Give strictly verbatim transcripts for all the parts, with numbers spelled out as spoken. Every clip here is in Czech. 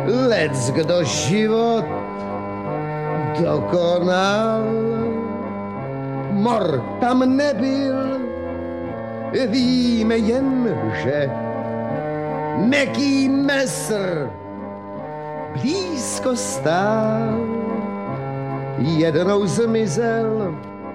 lec kdo život dokonal. Mor tam nebyl, víme jen, že Meký Mesr blízko stál. Jednou zmizel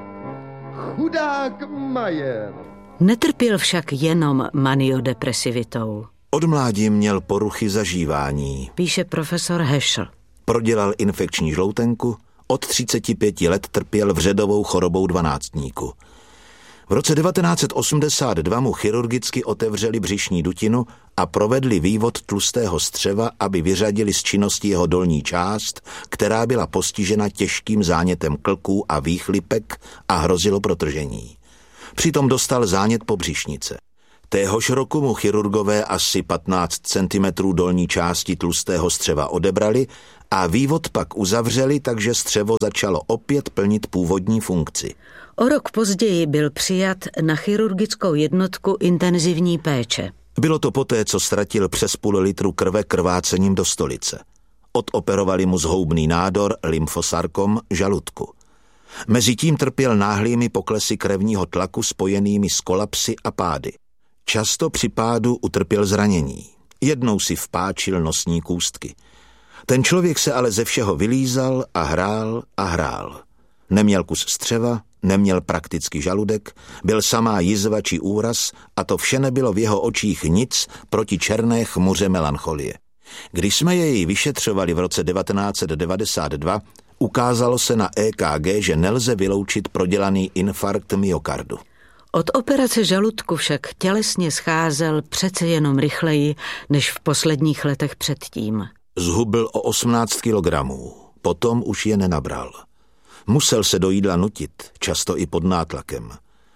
chudák Majer. Netrpěl však jenom maniodepresivitou. Od mládí měl poruchy zažívání, píše profesor Heschel. Prodělal infekční žloutenku, od třiceti pěti let trpěl vředovou chorobou dvanáctníku. V roce devatenáct osmdesát dva mu chirurgicky otevřeli břišní dutinu a provedli vývod tlustého střeva, aby vyřadili z činnosti jeho dolní část, která byla postižena těžkým zánětem klků a výchlipek a hrozilo protržení. Přitom dostal zánět pobřišnice. Téhož roku mu chirurgové asi patnáct centimetrů dolní části tlustého střeva odebrali a vývod pak uzavřeli, takže střevo začalo opět plnit původní funkci. O rok později byl přijat na chirurgickou jednotku intenzivní péče. Bylo to poté, co ztratil přes půl litru krve krvácením do stolice. Odoperovali mu zhoubný nádor, lymfosarkom, žaludku. Mezitím trpěl náhlými poklesy krevního tlaku spojenými s kolapsy a pády. Často při pádu utrpěl zranění. Jednou si vpáčil nosní kůstky. Ten člověk se ale ze všeho vylízal a hrál a hrál. Neměl kus střeva, neměl prakticky žaludek, byl samá jizva či úraz a to vše nebylo v jeho očích nic proti černé chmuře melancholie. Když jsme jej vyšetřovali v roce devatenáct devadesát dva, ukázalo se na E K G, že nelze vyloučit prodělaný infarkt myokardu. Od operace žaludku však tělesně scházel přece jenom rychleji než v posledních letech předtím. Zhubil o osmnáct kilogramů, potom už je nenabral. Musel se do jídla nutit, často i pod nátlakem.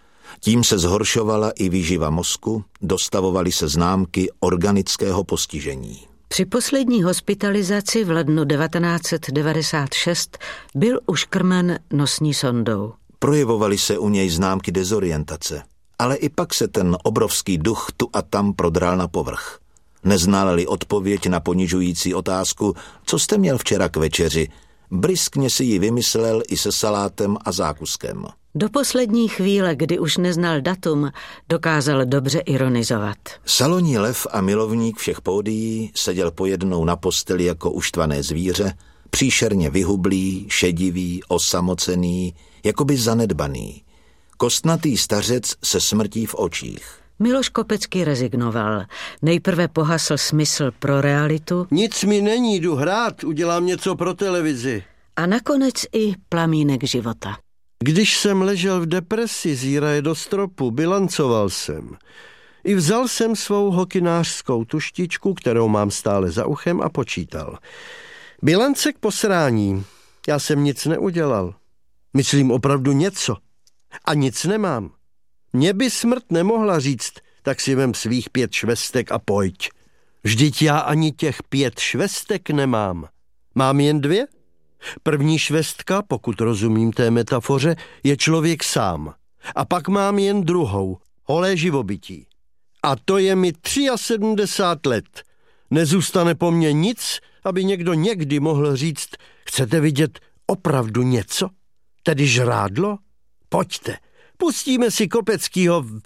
Tím se zhoršovala i výživa mozku, dostavovaly se známky organického postižení. Při poslední hospitalizaci v lednu devatenáct devadesát šest byl už krmen nosní sondou. Projevovaly se u něj známky dezorientace, ale i pak se ten obrovský duch tu a tam prodral na povrch. Neznal-li odpověď na ponižující otázku, co jste měl včera k večeři, bryskně si ji vymyslel i se salátem a zákuskem. Do poslední chvíle, kdy už neznal datum, dokázal dobře ironizovat. Saloní lev a milovník všech pódií seděl pojednou na posteli jako uštvané zvíře, příšerně vyhublý, šedivý, osamocený, jakoby zanedbaný. Kostnatý stařec se smrtí v očích. Miloš Kopecký rezignoval. Nejprve pohasl smysl pro realitu. Nic mi není, jdu hrát, udělám něco pro televizi. A nakonec i plamínek života. Když jsem ležel v depresi, zíraje do stropu, bilancoval jsem. I vzal jsem svou hokynářskou tuštičku, kterou mám stále za uchem, a počítal. Bilance k posrání. Já jsem nic neudělal. Myslím opravdu něco. A nic nemám. Mně by smrt nemohla říct, tak si vem svých pět švestek a pojď. Vždyť já ani těch pět švestek nemám. Mám jen dvě? První švestka, pokud rozumím té metafoře, je člověk sám. A pak mám jen druhou, holé živobytí. A to je mi sedmdesát tři let. Nezůstane po mně nic, aby někdo někdy mohl říct, chcete vidět opravdu něco? Tedy žrádlo? Pojďte, pustíme si Kopeckýho v,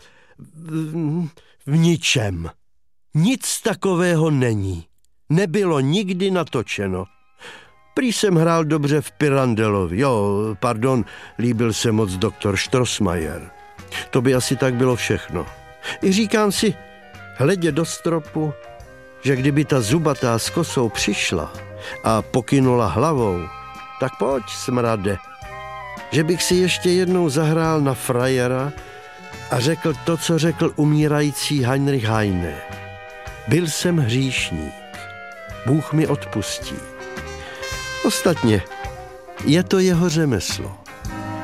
v, v ničem. Nic takového není. Nebylo nikdy natočeno. Prý jsem hrál dobře v Pirandelovi. Jo, pardon, líbil se moc doktor Strossmayer. To by asi tak bylo všechno. I říkám si, hledě do stropu, že kdyby ta zubatá s kosou přišla a pokynula hlavou, tak pojď, smrade, že bych si ještě jednou zahrál na frajera a řekl to, co řekl umírající Heinrich Heine. Byl jsem hříšník. Bůh mi odpustí. Ostatně, je to jeho řemeslo.